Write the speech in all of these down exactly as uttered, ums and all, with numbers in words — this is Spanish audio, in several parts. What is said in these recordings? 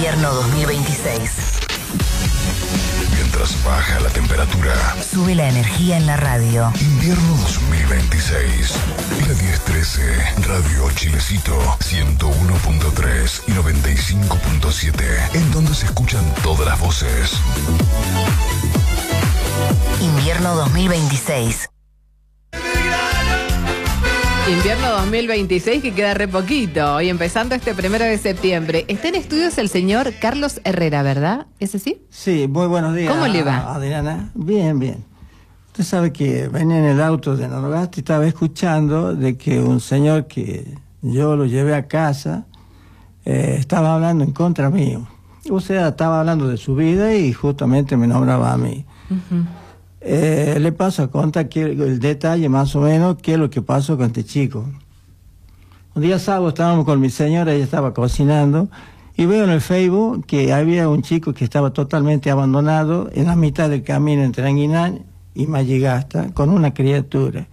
Invierno dos mil veintiséis. Mientras baja la temperatura, sube la energía en la radio. Invierno dos mil veintiséis. La diez trece, Radio Chilecito, ciento uno punto tres y noventa y cinco punto siete, en donde se escuchan todas las voces. Invierno dos mil veintiséis. Invierno dos mil veintiséis, que queda re poquito. Y empezando este primero de septiembre. Está en estudios el señor Carlos Herrera, ¿verdad? ¿Ese sí? Sí, muy buenos días. ¿Cómo le va? Adriana, bien, bien. Usted sabe que venía en el auto de Nogasti y estaba escuchando de que un señor que yo lo llevé a casa eh, estaba hablando en contra mío. O sea, estaba hablando de su vida y justamente me nombraba a mí. Uh-huh. Eh, le paso a contar que, el detalle más o menos qué es lo que pasó con este chico. Un día sábado estábamos con mi señora, ella estaba cocinando y veo en el Facebook que había un chico que estaba totalmente abandonado en la mitad del camino entre Anguinán y Malligasta con una criatura.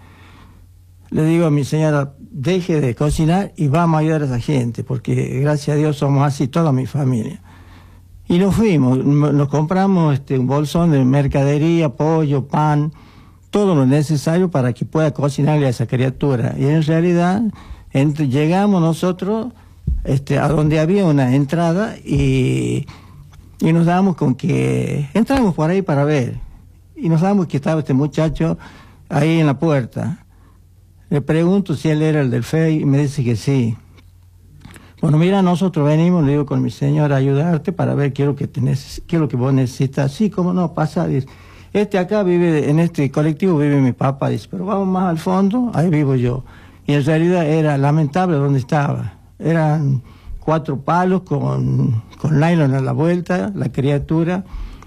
Le digo a mi señora, deje de cocinar y vamos a ayudar a esa gente, porque gracias a Dios somos así toda mi familia. Y nos fuimos, nos compramos este, un bolsón de mercadería, pollo, pan, todo lo necesario para que pueda cocinarle a esa criatura. Y en realidad entre, llegamos nosotros este, a donde había una entrada y, y nos damos con que entramos por ahí para ver. Y nos damos que estaba este muchacho ahí en la puerta. Le pregunto si él era el del F E I y me dice que sí. Bueno, mira, nosotros venimos, le digo con mi señora, a ayudarte para ver qué es lo que, tenés, qué es lo que vos necesitas. Sí, cómo no, pasa. Dice, este acá vive, en este colectivo vive mi papá, dice, pero vamos más al fondo, ahí vivo yo. Y en realidad era lamentable donde estaba. Eran cuatro palos con, con nylon a la vuelta, la criatura,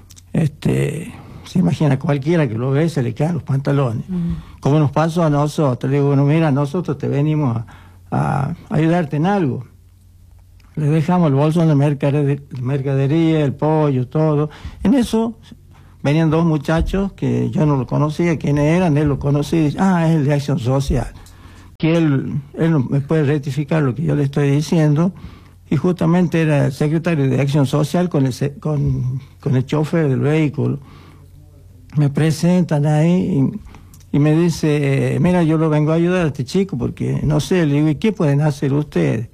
este, se imagina cualquiera que lo ve, se le caen los pantalones. Mm. Como nos pasó a nosotros, le digo, bueno, mira, nosotros te venimos a, a ayudarte en algo. Le dejamos el bolso de mercadería, el pollo, todo. En eso venían dos muchachos que yo no lo conocía, quiénes eran, él lo conocía y dice, ah, es el de Acción Social. Que él, él me puede rectificar lo que yo le estoy diciendo. Y justamente era el secretario de Acción Social con el, con, con el chofer del vehículo. Me presentan ahí y, y me dice, mira, yo lo vengo a ayudar a este chico porque no sé, le digo, ¿y qué pueden hacer ustedes?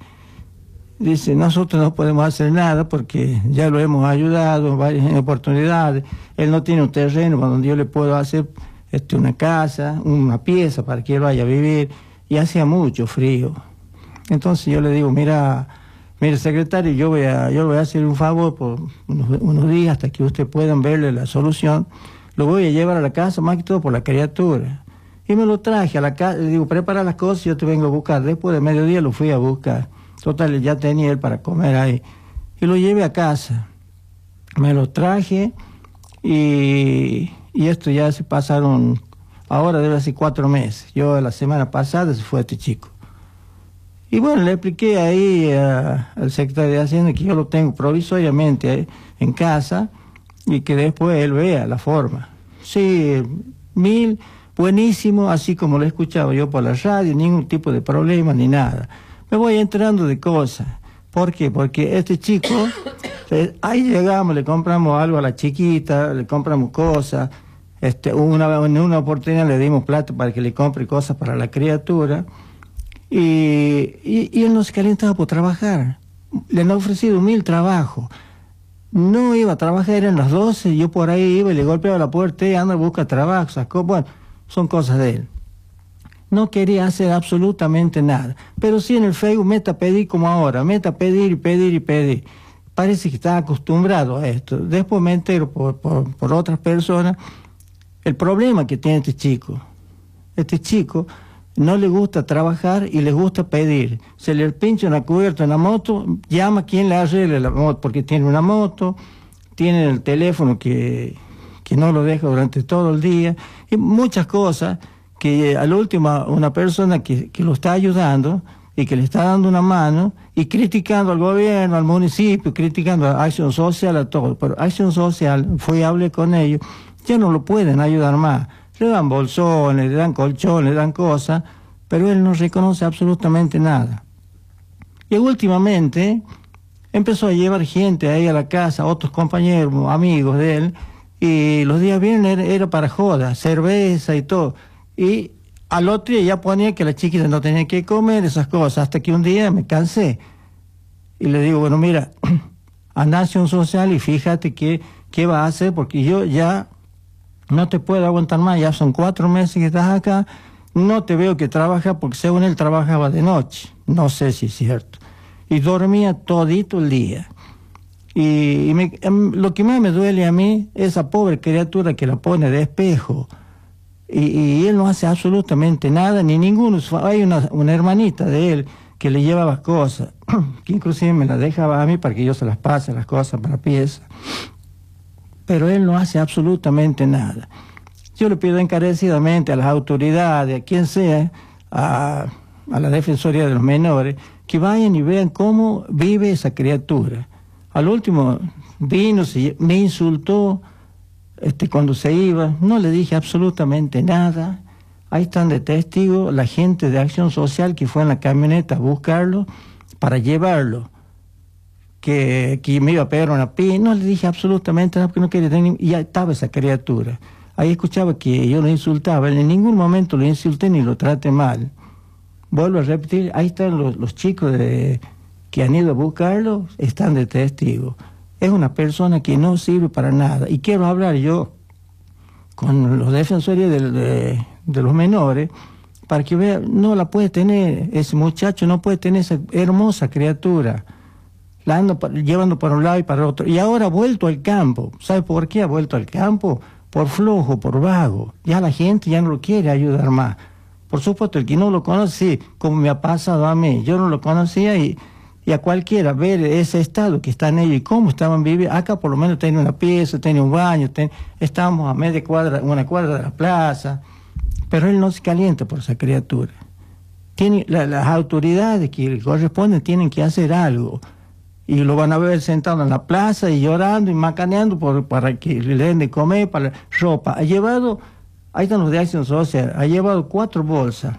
Dice, nosotros no podemos hacer nada porque ya lo hemos ayudado en varias oportunidades. Él no tiene un terreno donde yo le puedo hacer este, una casa, una pieza para que él vaya a vivir. Y hacía mucho frío. Entonces yo le digo, mira, mire secretario, yo voy a, yo le voy a hacer un favor por unos, unos días hasta que ustedes puedan verle la solución. Lo voy a llevar a la casa, más que todo por la criatura. Y me lo traje a la casa, le digo, prepara las cosas y yo te vengo a buscar. Después de mediodía lo fui a buscar. Total, ya tenía él para comer ahí. Y lo llevé a casa. Me lo traje y, y esto ya se pasaron, ahora debe ser cuatro meses. Yo la semana pasada se fue este chico. Y bueno, le expliqué ahí a, al secretario de Hacienda que yo lo tengo provisoriamente eh, en casa y que después él vea la forma. Sí, mil, buenísimo, así como lo he escuchado yo por la radio, ningún tipo de problema ni nada. Me voy enterando de cosas. ¿Por qué? Porque este chico, eh, ahí llegamos, le compramos algo a la chiquita, le compramos cosas. Este, una, en una oportunidad le dimos plata para que le compre cosas para la criatura. Y, y, y él no se calentaba por trabajar. Le han ofrecido mil trabajos. No iba a trabajar, eran las doce, yo por ahí iba y le golpeaba la puerta y anda, busca trabajo, sacó. Bueno, son cosas de él. No quería hacer absolutamente nada. Pero sí en el Facebook meta a pedir como ahora, meta a pedir y pedir y pedir. Parece que está acostumbrado a esto. Después me entero por, por, por otras personas el problema que tiene este chico. Este chico no le gusta trabajar y le gusta pedir. Se le pincha una cubierta en la moto, llama a quien le arregle la moto, porque tiene una moto, tiene el teléfono que, que no lo deja durante todo el día, y muchas cosas que al último una persona que, que lo está ayudando y que le está dando una mano y criticando al gobierno, al municipio, criticando a Acción Social, a todo. Pero Acción Social, fui y hablé con ellos, ya no lo pueden ayudar más. Le dan bolsones, le dan colchones, le dan cosas, pero él no reconoce absolutamente nada. Y últimamente empezó a llevar gente ahí a la casa, otros compañeros, amigos de él, y los días viernes era, era para joda, cerveza y todo. Y al otro día ya ponía que la chiquita no tenía que comer esas cosas, hasta que un día me cansé. Y le digo, bueno, mira, anda a acción social y fíjate qué, qué va a hacer, porque yo ya no te puedo aguantar más, ya son cuatro meses que estás acá, no te veo que trabaja, porque según él trabajaba de noche, no sé si es cierto, y dormía todito el día. Y, y me, lo que más me duele a mí es esa pobre criatura que la pone de espejo, y, y él no hace absolutamente nada, ni ninguno. Hay una, una hermanita de él que le llevaba cosas, que inclusive me las dejaba a mí para que yo se las pase, las cosas para pieza, pero él no hace absolutamente nada. Yo le pido encarecidamente a las autoridades, a quien sea, a, a la Defensoría de los Menores, que vayan y vean cómo vive esa criatura. Al último vino, se, me insultó este, cuando se iba, no le dije absolutamente nada. Ahí están de testigo la gente de Acción Social que fue en la camioneta a buscarlo para llevarlo, que, que me iba a pegar una pi, no le dije absolutamente nada porque no quería tener, y ya estaba esa criatura. Ahí escuchaba que yo lo insultaba, en ningún momento lo insulté ni lo traté mal. Vuelvo a repetir, ahí están los, los chicos de, que han ido a buscarlo, están de testigo. Es una persona que no sirve para nada. Y quiero hablar yo con los defensores de, de, de los menores, para que vean, no la puede tener, ese muchacho no puede tener esa hermosa criatura. La ando pa, llevando para un lado y para otro. Y ahora ha vuelto al campo. ¿Sabe por qué ha vuelto al campo? Por flojo, por vago. Ya la gente ya no lo quiere ayudar más. Por supuesto, el que no lo conoce, sí, como me ha pasado a mí. Yo no lo conocía y, y a cualquiera ver ese estado que está en ellos y cómo estaban viviendo. Acá por lo menos tiene una pieza, tiene un baño, ten, estábamos a media cuadra, una cuadra de la plaza. Pero él no se calienta por esa criatura. Tiene, la, las autoridades que le corresponden tienen que hacer algo. Y lo van a ver sentado en la plaza y llorando y macaneando por, para que le den de comer, para ropa. Ha llevado, ahí están los de Acción Social, ha llevado cuatro bolsas.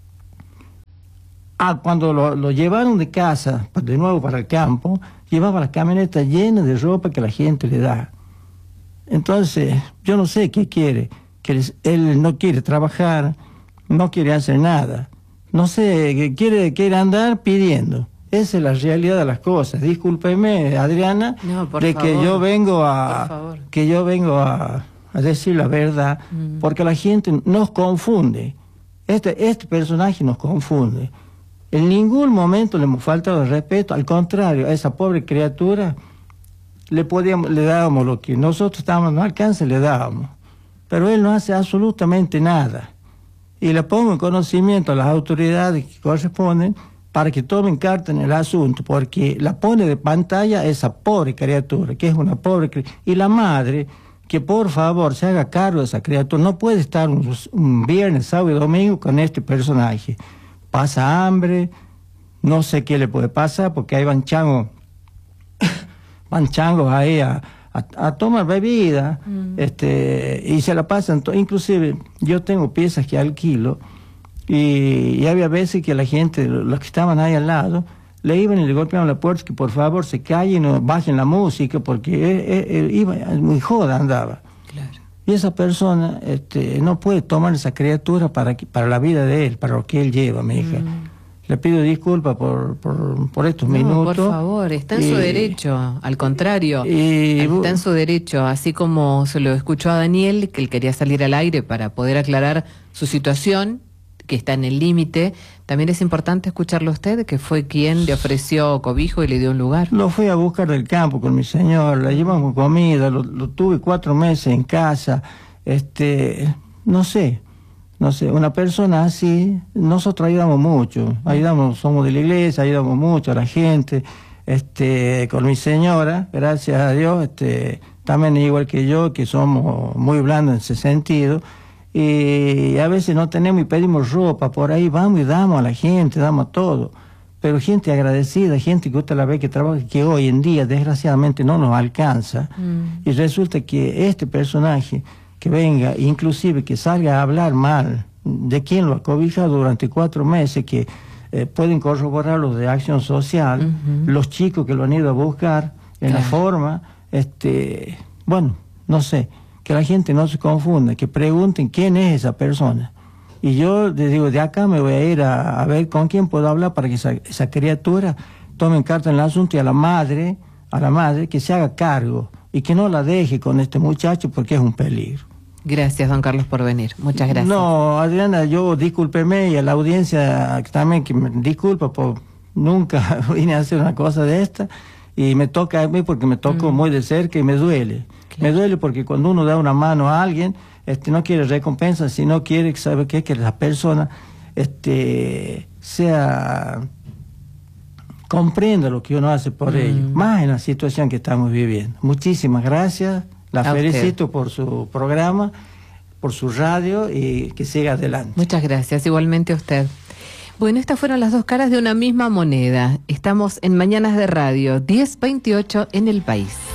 Ah, cuando lo, lo llevaron de casa, de nuevo para el campo, llevaba la camioneta llena de ropa que la gente le da. Entonces, yo no sé qué quiere, que les, él no quiere trabajar, no quiere hacer nada. No sé, quiere, quiere andar pidiendo. Esa es la realidad de las cosas. Discúlpeme, Adriana, no, por de favor, que yo vengo a que yo vengo a, a decir la verdad, mm. porque la gente nos confunde. Este, este personaje nos confunde. En ningún momento le hemos faltado el respeto, al contrario, a esa pobre criatura le podíamos, le dábamos lo que nosotros estábamos no alcance, le dábamos. Pero él no hace absolutamente nada. Y le pongo en conocimiento a las autoridades que corresponden para que tomen carta en el asunto, porque la pone de pantalla esa pobre criatura, que es una pobre criatura. Y la madre, que por favor se haga cargo de esa criatura, no puede estar un, un viernes, sábado y domingo con este personaje. Pasa hambre, no sé qué le puede pasar, porque ahí van changos, van changos ahí a, a, a tomar bebida, mm. este, y se la pasan, inclusive yo tengo piezas que alquilo, Y, y había veces que la gente, los que estaban ahí al lado, le iban y le golpeaban la puerta que por favor se callen o bajen la música, porque él, él, él iba muy joda, andaba. Claro. Y esa persona este, no puede tomar esa criatura para, para la vida de él, para lo que él lleva, mi hija. Mm. Le pido disculpas por, por, por estos no, minutos. Por favor, está en y, su derecho, al contrario, y, está en su derecho, así como se lo escuchó a Daniel, que él quería salir al aire para poder aclarar su situación, que está en el límite. También es importante escucharlo a usted, que fue quien le ofreció cobijo y le dio un lugar. Lo fui a buscar del campo con mi señor, la llevamos comida, lo, lo tuve cuatro meses en casa, este, no sé, no sé, una persona así, nosotros ayudamos mucho, ayudamos, somos de la iglesia, ayudamos mucho a la gente, este, con mi señora, gracias a Dios, este, también igual que yo, que somos muy blandos en ese sentido. Y a veces no tenemos y pedimos ropa, por ahí vamos y damos a la gente, damos todo. Pero gente agradecida, gente que usted la ve que trabaja, que hoy en día desgraciadamente no nos alcanza. Mm. Y resulta que este personaje que venga, inclusive que salga a hablar mal de quien lo ha cobijado durante cuatro meses, que eh, pueden corroborar los de Acción Social, uh-huh. los chicos que lo han ido a buscar en claro. la forma, este, bueno, no sé, que la gente no se confunda, que pregunten quién es esa persona. Y yo les digo, de acá me voy a ir a, a ver con quién puedo hablar para que esa, esa criatura tome carta en el asunto, y a la madre, a la madre que se haga cargo y que no la deje con este muchacho porque es un peligro. Gracias, don Carlos, por venir. Muchas gracias. No, Adriana, yo discúlpeme, y a la audiencia también que me disculpa, por nunca vine a hacer una cosa de esta, y me toca a mí porque me tocó mm. muy de cerca y me duele. Claro. Me duele porque cuando uno da una mano a alguien, este, no quiere recompensa, sino quiere, ¿sabe qué? Que la persona este, sea, comprenda lo que uno hace por mm. ello, más en la situación que estamos viviendo. Muchísimas gracias, la a felicito usted por su programa, por su radio, y que siga adelante. Muchas gracias, igualmente a usted. Bueno, estas fueron las dos caras de una misma moneda. Estamos en Mañanas de Radio, diez veintiocho en El País.